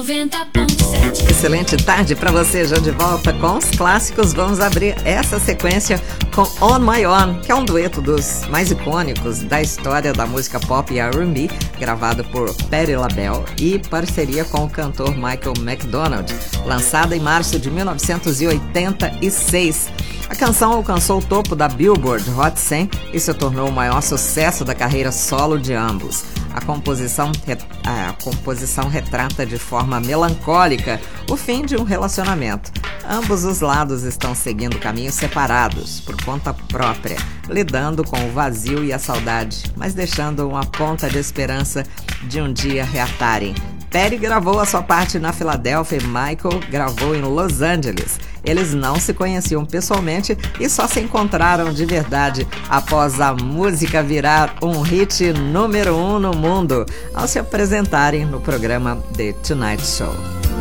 90.7. Excelente tarde para você, já de volta com os clássicos. Vamos abrir essa sequência com On My Own, que é um dueto dos mais icônicos da história da música pop e R&B, gravado por Patti LaBelle e parceria com o cantor Michael McDonald, lançada em março de 1986. A canção alcançou o topo da Billboard Hot 100 e se tornou o maior sucesso da carreira solo de ambos. A composição retrata de forma melancólica o fim de um relacionamento. Ambos os lados estão seguindo caminhos separados, por conta própria, lidando com o vazio e a saudade, mas deixando uma ponta de esperança de um dia reatarem. Patti gravou a sua parte na Filadélfia e Michael gravou em Los Angeles. Eles não se conheciam pessoalmente e só se encontraram de verdade após a música virar um hit número 1 no mundo, ao se apresentarem no programa The Tonight Show.